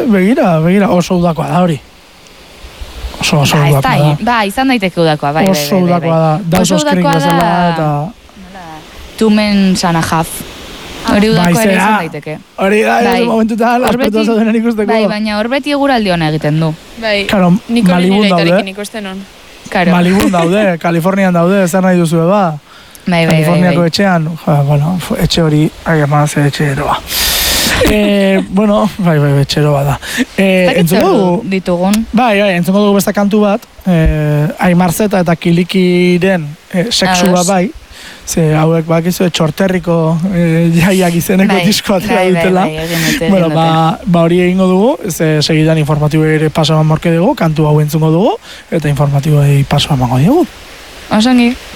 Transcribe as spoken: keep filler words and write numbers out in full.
begira, begira, oso udakoa da hori. Oso, oso ba, udakoa da. Ba, izan daiteke udakoa, bai, bai, bai. Oso udakoa da, dausos kringos dela, eta... Tumen sanajaf. Hori udakoa ere izan daiteke. Hori da, bai. Momentutan, aspertua zauden ikusteko. Bai, baina hor beti eguraldi hona egiten du. Bai, claro, niko Malibun nire daude. itorekin ikusten hon. Claro. Malibun daude, Kalifornian daude, zer nahi duzu ba. Bai, bai, Kaliforniako bai, bai. etxean, ja, bueno, etxe hori, ai, amaz, etxe eroa. eh, bueno, bai, bai, etxe eroa da. Eh, entzungo dugu, ditugun. Bai, bai, entzungo dugu besta kantu bat, eh, Aimarzeta eta Kilikiren eh, sexua bai, ze hauek bakizu txorterriko eh, jaiak izeneko bai, diskoa atera bai, dutela. Bai, bai, egin dute, bueno, egin ba, ba hori egingo dugu, ze segidan informatibo ere paso eman morke dugu, kantu hau entzungo dugu, eta informatibo paso emango dugu. Osongi.